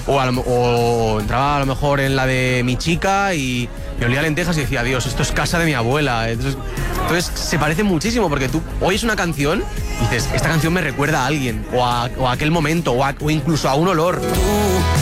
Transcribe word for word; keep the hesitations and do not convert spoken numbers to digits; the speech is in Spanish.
O, a lo- o entraba a lo mejor en la de mi chica y me olía a lentejas y decía, Dios, esto es casa de mi abuela. Entonces, entonces se parece muchísimo porque tú oyes una canción y dices, esta canción me recuerda a alguien, o a, o a aquel momento, o, a- o incluso a un olor.